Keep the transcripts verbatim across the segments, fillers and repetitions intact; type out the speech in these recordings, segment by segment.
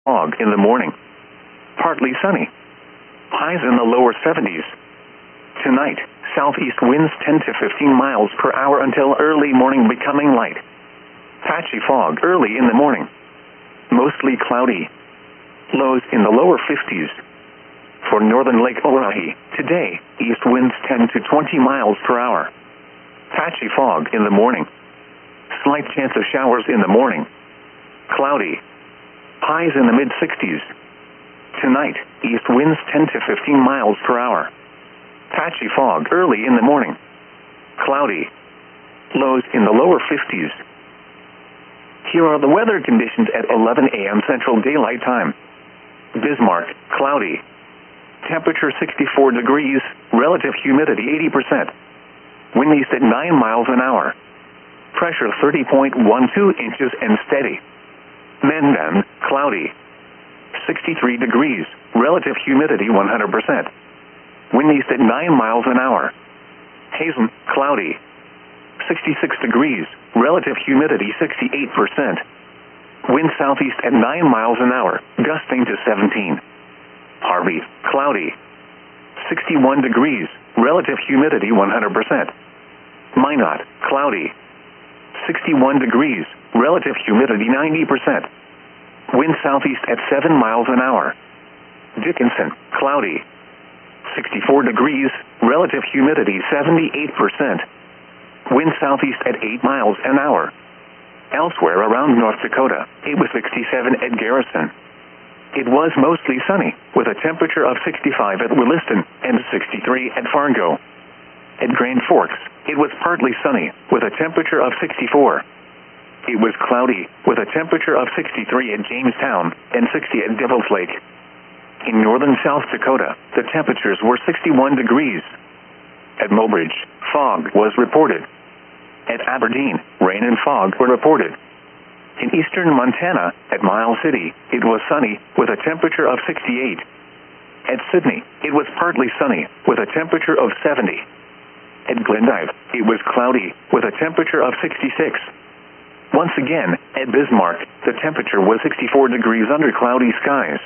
Fog in the morning. Partly sunny. Highs in the lower seventies. Tonight, southeast winds ten to fifteen miles per hour until early morning, becoming light. Patchy fog early in the morning. Mostly cloudy. Lows in the lower fifties. For northern Lake Oahe, today, east winds ten to twenty miles per hour. Patchy fog in the morning. Slight chance of showers in the morning. Cloudy. Highs in the mid sixties. Tonight, east winds ten to fifteen miles per hour. Patchy fog early in the morning. Cloudy. Lows in the lower fifties. Here are the weather conditions at eleven a m Central Daylight Time. Bismarck, cloudy. Temperature sixty-four degrees, relative humidity eighty percent. Wind east at nine miles an hour. Pressure thirty point one two inches and steady. Mendon, cloudy. sixty-three degrees, relative humidity one hundred percent. Wind east at nine miles an hour. Hazen, cloudy. sixty-six degrees, relative humidity sixty-eight percent. Wind southeast at nine miles an hour, gusting to seventeen. Harvey, cloudy. sixty-one degrees, relative humidity one hundred percent. Minot, cloudy. sixty-one degrees, relative humidity ninety percent. Wind southeast at seven miles an hour. Dickinson, cloudy. sixty-four degrees, relative humidity seventy-eight percent. Wind southeast at eight miles an hour. Elsewhere around North Dakota, it was sixty-seven at Garrison. It was mostly sunny, with a temperature of sixty-five at Williston and sixty-three at Fargo. At Grand Forks, it was partly sunny, with a temperature of sixty-four. It was cloudy, with a temperature of sixty-three at Jamestown and sixty at Devil's Lake. In northern South Dakota, the temperatures were sixty-one degrees. At Mobridge, fog was reported. At Aberdeen, rain and fog were reported. In eastern Montana, at Miles City, it was sunny, with a temperature of sixty-eight. At Sydney, it was partly sunny, with a temperature of seventy. At Glendive, it was cloudy, with a temperature of sixty-six. Once again, at Bismarck, the temperature was sixty-four degrees under cloudy skies.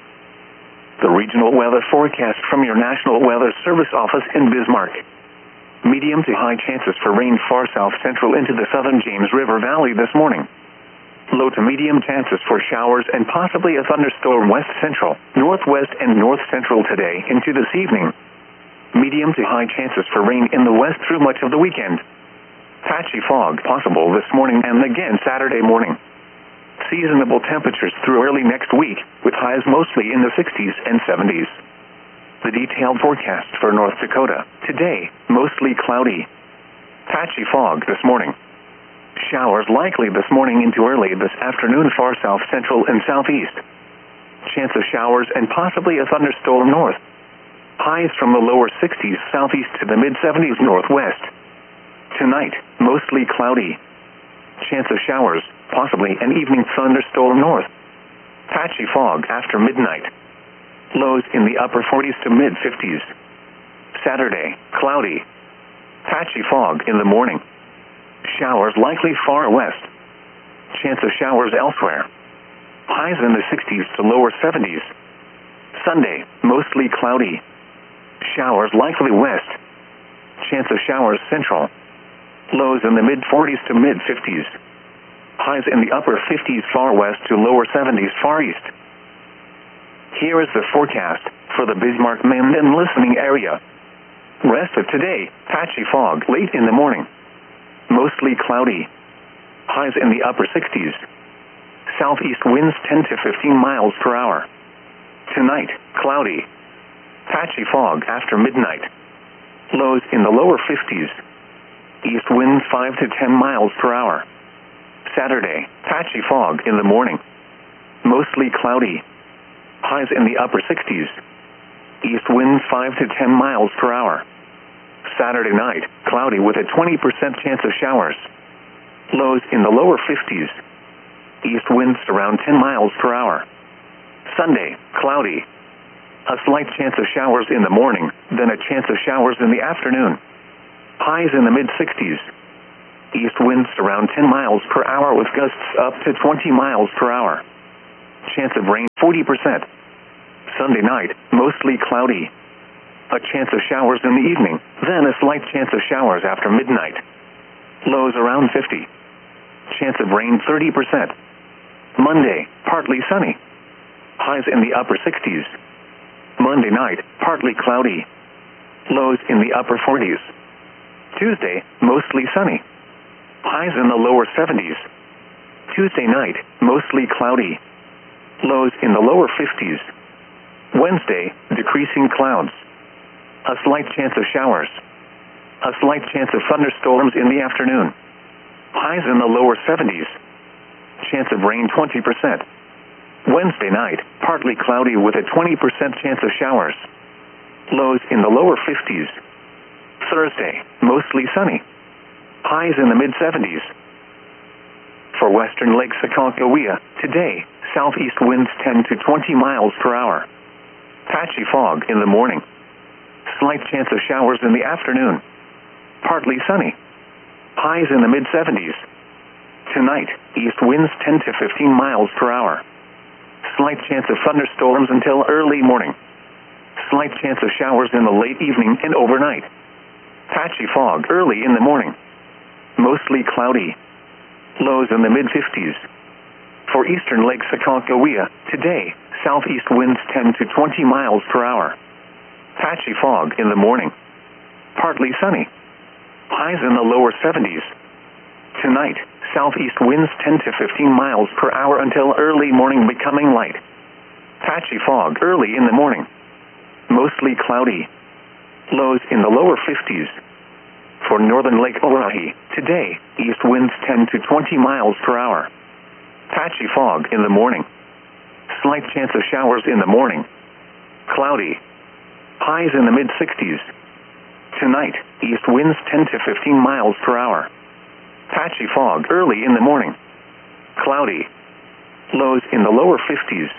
The regional weather forecast from your National Weather Service office in Bismarck. Medium to high chances for rain far south central into the southern James River Valley this morning. Low to medium chances for showers and possibly a thunderstorm west central, northwest and north central today into this evening. Medium to high chances for rain in the west through much of the weekend. Patchy fog possible this morning and again Saturday morning. Seasonable temperatures through early next week, with highs mostly in the sixties and seventies. The detailed forecast for North Dakota. Today, mostly cloudy. Patchy fog this morning. Showers likely this morning into early this afternoon far south central and southeast. Chance of showers and possibly a thunderstorm north. Highs from the lower sixties southeast to the mid seventies northwest. Tonight, mostly cloudy. Chance of showers, possibly an evening thunderstorm north. Patchy fog after midnight. Lows in the upper forties to mid fifties. Saturday, cloudy. Patchy fog in the morning. Showers likely far west. Chance of showers elsewhere. Highs in the sixties to lower seventies. Sunday, mostly cloudy. Showers likely west. Chance of showers central. Lows in the mid forties to mid fifties. Highs in the upper fifties far west to lower seventies far east. Here is the forecast for the Bismarck, Mendon listening area. Rest of today, patchy fog late in the morning. Mostly cloudy. Highs in the upper sixties. Southeast winds ten to fifteen miles per hour. Tonight, cloudy. Patchy fog after midnight. Lows in the lower fifties. East winds five to ten miles per hour. Saturday, patchy fog in the morning. Mostly cloudy. Highs in the upper sixties. East winds five to ten miles per hour. Saturday night, cloudy with a twenty percent chance of showers. Lows in the lower fifties. East winds around ten miles per hour. Sunday, cloudy. A slight chance of showers in the morning, then a chance of showers in the afternoon. Highs in the mid sixties. East winds around ten miles per hour with gusts up to twenty miles per hour. Chance of rain forty percent. Sunday night, mostly cloudy. A chance of showers in the evening, then a slight chance of showers after midnight. Lows around fifty. Chance of rain thirty percent. Monday, partly sunny. Highs in the upper sixties. Monday night, partly cloudy. Lows in the upper forties. Tuesday, mostly sunny. Highs in the lower seventies. Tuesday night, mostly cloudy. Lows in the lower fifties. Wednesday, decreasing clouds. A slight chance of showers. A slight chance of thunderstorms in the afternoon. Highs in the lower seventies. Chance of rain twenty percent. Wednesday night, partly cloudy with a twenty percent chance of showers. Lows in the lower fifties. Thursday, mostly sunny. Highs in the mid-seventies. For western Lake Aconcagua, today, southeast winds ten to twenty miles per hour. Patchy fog in the morning. Slight chance of showers in the afternoon. Partly sunny. Highs in the mid-seventies. Tonight, east winds ten to fifteen miles per hour. Slight chance of thunderstorms until early morning. Slight chance of showers in the late evening and overnight. Patchy fog early in the morning. Mostly cloudy. Lows in the mid-fifties. For eastern Lake Aconcagua, today, southeast winds ten to twenty miles per hour. Patchy fog in the morning. Partly sunny. Highs in the lower seventies. Tonight, southeast winds ten to fifteen miles per hour until early morning, becoming light. Patchy fog early in the morning. Mostly cloudy. Lows in the lower fifties. For northern Lake Oahe, today, east winds ten to twenty miles per hour. Patchy fog in the morning. Slight chance of showers in the morning. Cloudy. Highs in the mid-sixties. Tonight, east winds ten to fifteen miles per hour. Patchy fog early in the morning. Cloudy. Lows in the lower fifties.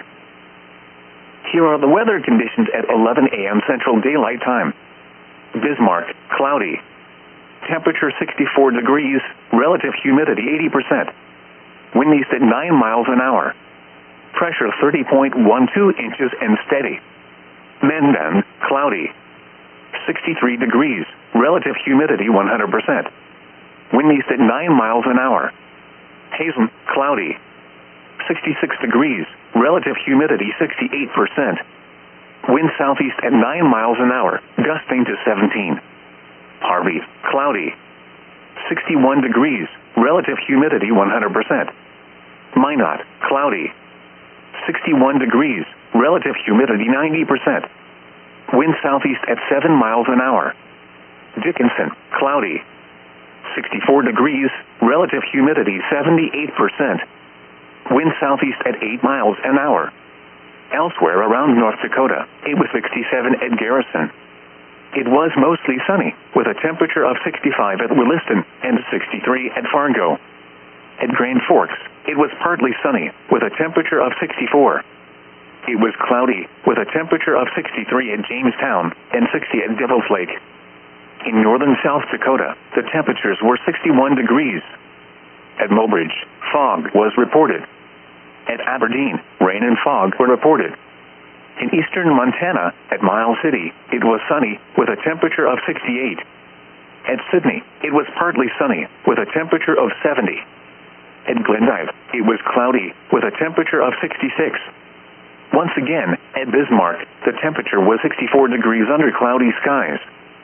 Here are the weather conditions at eleven a m Central Daylight Time. Bismarck, cloudy. Temperature sixty-four degrees, relative humidity eighty percent. Wind east at nine miles an hour. Pressure thirty point one two inches and steady. Mendon, cloudy. sixty-three degrees, relative humidity one hundred percent. Wind east at nine miles an hour. Hazen, cloudy. sixty-six degrees, relative humidity sixty-eight percent. Wind southeast at nine miles an hour, gusting to seventeen. Harvey, cloudy. sixty-one degrees, relative humidity one hundred percent. Minot, cloudy. sixty-one degrees, relative humidity ninety percent. Wind southeast at seven miles an hour. Dickinson, cloudy. sixty-four degrees, relative humidity seventy-eight percent. Wind southeast at eight miles an hour. Elsewhere around North Dakota, it was sixty-seven at Garrison. It was mostly sunny, with a temperature of sixty-five at Williston and sixty-three at Fargo. At Grand Forks, it was partly sunny, with a temperature of sixty-four. It was cloudy, with a temperature of sixty-three at Jamestown and sixty at Devil's Lake. In northern South Dakota, the temperatures were sixty-one degrees. At Mobridge, fog was reported. At Aberdeen, rain and fog were reported. In eastern Montana, at Miles City, it was sunny, with a temperature of sixty-eight. At Sydney, it was partly sunny, with a temperature of seventy. At Glendive, it was cloudy, with a temperature of sixty-six. Once again, at Bismarck, the temperature was sixty-four degrees under cloudy skies.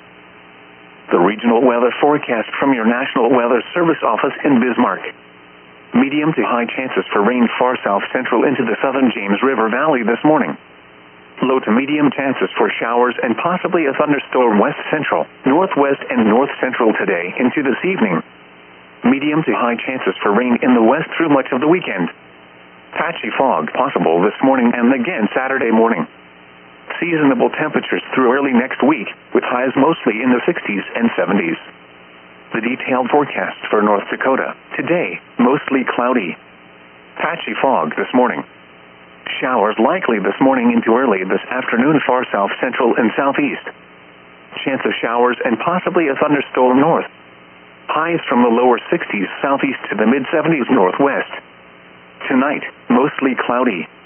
The regional weather forecast from your National Weather Service office in Bismarck. Medium to high chances for rain far south central into the southern James River Valley this morning. Low to medium chances for showers and possibly a thunderstorm west central, northwest, and north central today into this evening. Medium to high chances for rain in the west through much of the weekend. Patchy fog possible this morning and again Saturday morning. Seasonable temperatures through early next week, with highs mostly in the sixties and seventies. The detailed forecast for North Dakota. Today, mostly cloudy. Patchy fog this morning. Showers likely this morning into early this afternoon far south central and southeast. Chance of showers and possibly a thunderstorm north. Highs from the lower sixties southeast to the mid-seventies northwest. Tonight, mostly cloudy.